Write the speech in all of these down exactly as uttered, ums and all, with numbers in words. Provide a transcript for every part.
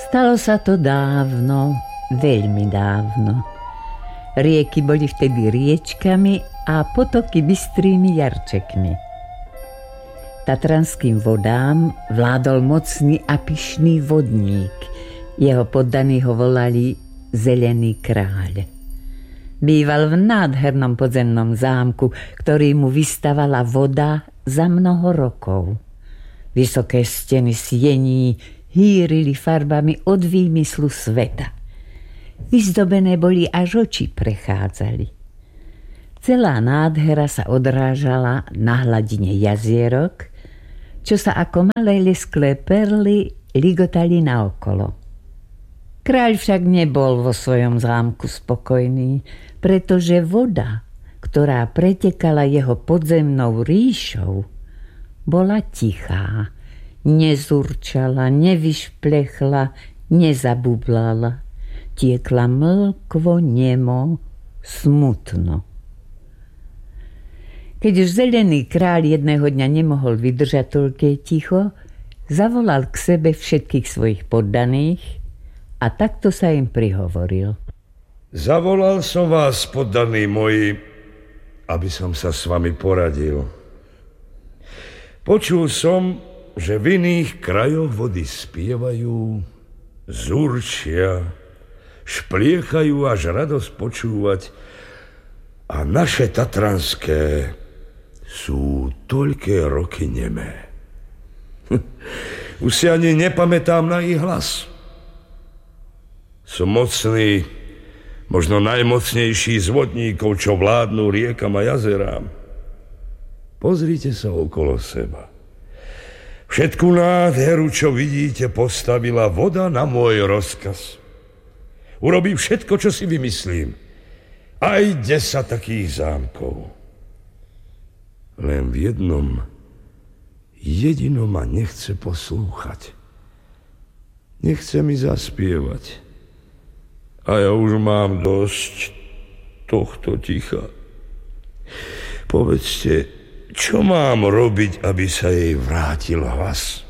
Stalo sa to dávno, veľmi dávno. Rieky boli vtedy riečkami a potoky bystrými jarčekmi. Tatranským vodám vládol mocný a pyšný vodník. Jeho poddaní ho volali Zelený kráľ. Býval v nádhernom podzemnom zámku, ktorý mu vystavala voda za mnoho rokov. Vysoké steny siení hýrili farbami od výmyslu sveta. Vyzdobené boli, až oči prechádzali. Celá nádhera sa odrážala na hladine jazierok, čo sa ako malé lesklé perly ligotali naokolo. Kráľ však nebol vo svojom zámku spokojný, pretože voda, ktorá pretekala jeho podzemnou ríšou, bola tichá, nezurčala, nevyšplechla, nezabublala. Tiekla mlkvo, nemo, smutno. Keď už Zelený kráľ jedného dňa nemohol vydržať toľké ticho, zavolal k sebe všetkých svojich poddaných a takto sa im prihovoril. Zavolal som vás, poddaní moji, aby som sa s vami poradil. Počul som, že v iných krajoch vody spievajú, zurčia, špliechajú, až radosť počúvať, a naše tatranské sú toľké roky nemé. Už si ani nepamätám na ich hlas. Som mocný, možno najmocnejší z vodníkov, čo vládnu riekam a jazerám. Pozrite sa okolo seba. Všetku nádheru, čo vidíte, postavila voda na môj rozkaz. Urobím všetko, čo si vymyslím. Aj desať takých zámkov. Len v jednom, jedinom ma nechce poslúchať. Nechce mi zaspievať. A ja už mám dosť tohto ticha. Povedzte, čo mám robiť, aby sa jej vrátil hlas?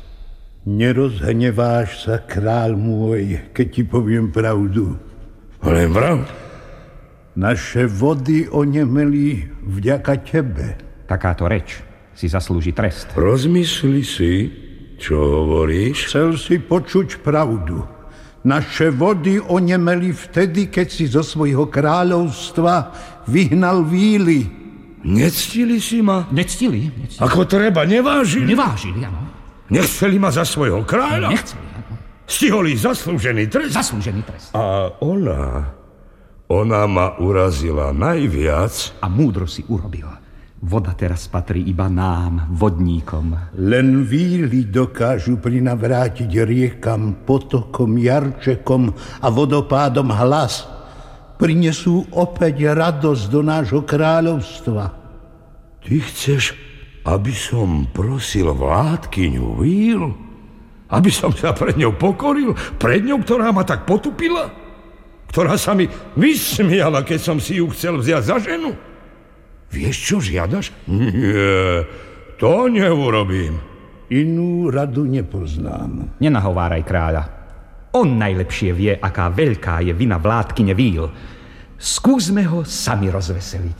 Nerozhneváš sa, kráľ môj, keď ti poviem pravdu. Len vrav. Naše vody onemeli vďaka tebe. Takáto reč si zaslúži trest. Rozmysli si, čo hovoríš. Chcel si počuť pravdu. Naše vody onemeli vtedy, keď si zo svojho kráľovstva vyhnal víly. Nectili si ma? Nectili? nectili. Ako treba, nevážili? Nevážili, áno. Nechceli ma za svojho kráľa? Nechceli, áno. Stihol ich zaslúžený trest? Zaslúžený trest. A ona, ona ma urazila najviac. A múdro si urobil. Voda teraz patrí iba nám, vodníkom. Len víly dokážu prinavrátiť riekam, potokom, jarčekom a vodopádom hlas. Prinesú opäť radosť do nášho kráľovstva. Ty chceš, aby som prosil vládkyňu víl? Aby som sa pred ňou pokoril? Pred ňou, ktorá ma tak potupila? Ktorá sa mi vysmiala, keď som si ju chcel vziať za ženu? Vieš, čo žiadaš? Nie, to neurobím. Inú radu nepoznám. Nenahováraj kráľa. On najlepšie vie, aká veľká je vina vládkyne víl. Skúsme ho sami rozveseliť.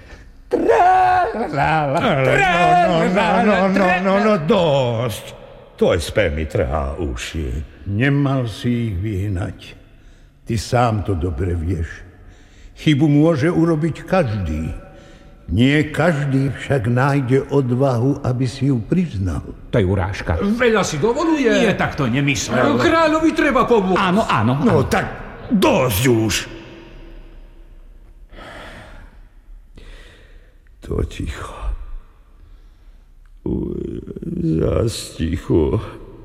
Trá-la-la, trá-la-la, no, no, no, no, no, dosť. Tvoj spev mi trhá uši. Nemal si ich vyhnať. Ty sám to dobre vieš. Chybu môže urobiť každý. Nie každý však nájde odvahu, aby si ju priznal. To je urážka. Veľa si dovoluje. Nie, tak to nemyslel. Kráľovi treba pomôcť. Áno, áno. No áno. tak dosť už. To ticho. Uj, zas ticho.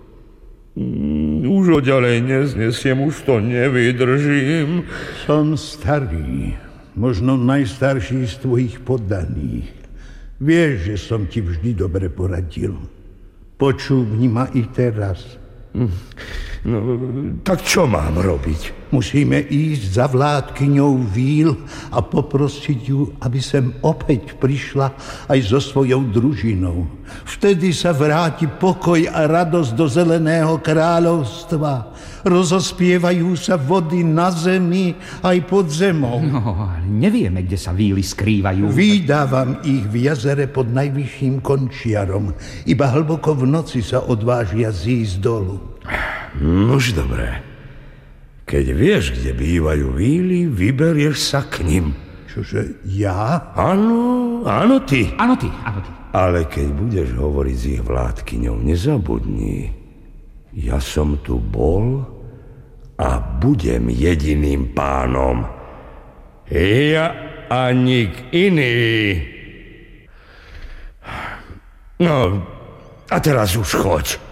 Už ho ďalej neznesiem, už to nevydržím. Som starý. Možno najstarší z tvojich poddaných. Vieš, že som ti vždy dobre poradil. Počúvni ma i teraz. No, tak čo mám robiť? Musíme ísť za vládkyňou Víl a poprosiť ju, aby sem opäť prišla aj so svojou družinou. Vtedy sa vráti pokoj a radosť do Zeleného kráľovstva. Rozospievajú sa vody na zemi aj pod zemou. No, ale nevieme, kde sa víly skrývajú. Vydávam ich v jazere pod najvyšším končiarom. Iba hlboko v noci sa odvážia zísť dolu. Nož dobré. Keď vieš, kde bývajú víly, vyberieš sa k nim. Čože, ja? Áno, áno ty. Áno ty, áno ty. Ale keď budeš hovoriť s ich vládkyňou, nezabudni. Ja som tu bol a budem jediným pánom. Ja a nik iný. No, a teraz už choď.